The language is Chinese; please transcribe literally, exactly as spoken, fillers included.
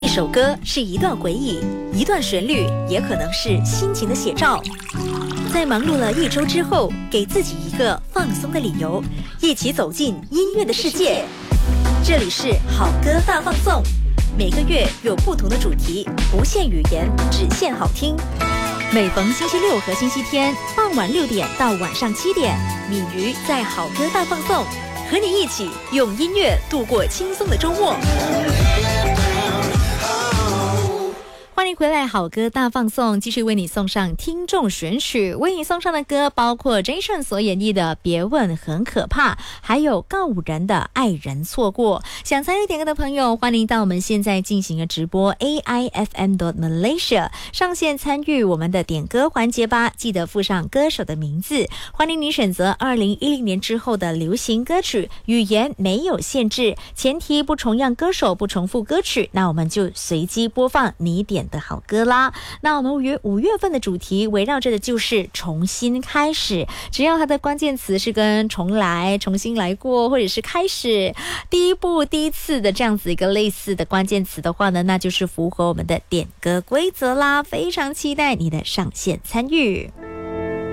首歌是一段回忆，一段旋律也可能是心情的写照。在忙碌了一周之后，给自己一个放松的理由，一起走进音乐的世界。这里是好歌大放送，每个月有不同的主题，不限语言，只限好听。每逢星期六和星期天傍晚六点到晚上七点，敏瑜在好歌大放送，和你一起用音乐度过轻松的周末。欢迎回来，好歌大放送，继续为你送上听众选曲。为你送上的歌包括 Jason 所演绎的《别问很可怕》，还有告五人的《爱人错过》。想参与点歌的朋友，欢迎到我们现在进行的直播 A I F M dot Malaysia 上线参与我们的点歌环节吧。记得附上歌手的名字。欢迎你选择二零一零年之后的流行歌曲，语言没有限制，前提不重样歌手，不重复歌曲，那我们就随机播放你点的好歌啦。那我们五月五月份的主题围绕着的就是重新开始，只要它的关键词是跟重来、重新来过，或者是开始、第一步、第一次的这样子一个类似的关键词的话呢，那就是符合我们的点歌规则啦。非常期待你的上线参与。